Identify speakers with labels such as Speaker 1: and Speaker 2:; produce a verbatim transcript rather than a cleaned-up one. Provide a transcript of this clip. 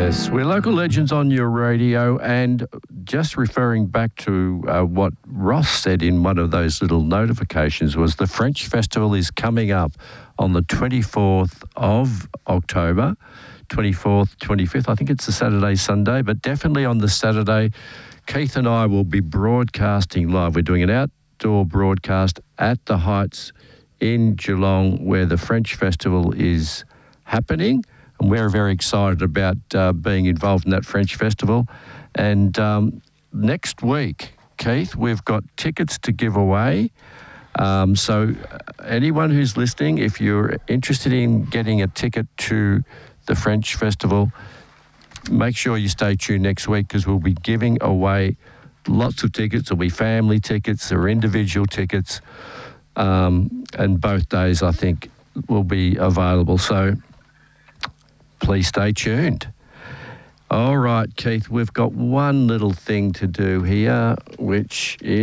Speaker 1: Yes, we're Local Legends on your radio, and just referring back to uh, what Ross said in one of those little notifications was the French Festival is coming up on the twenty-fourth of October, twenty-fourth, twenty-fifth. I think it's a Saturday, Sunday, but definitely on the Saturday, Keith and I will be broadcasting live. We're doing an outdoor broadcast at the Heights in Geelong where the French Festival is happening. And we're very excited about uh, being involved in that French Festival. And um, next week, Keith, we've got tickets to give away. Um, so anyone who's listening, if you're interested in getting a ticket to the French Festival, make sure you stay tuned next week because we'll be giving away lots of tickets. There'll be family tickets or individual tickets. Um, and both days, I think, will be available. So please stay tuned. All right, Keith, we've got one little thing to do here, which is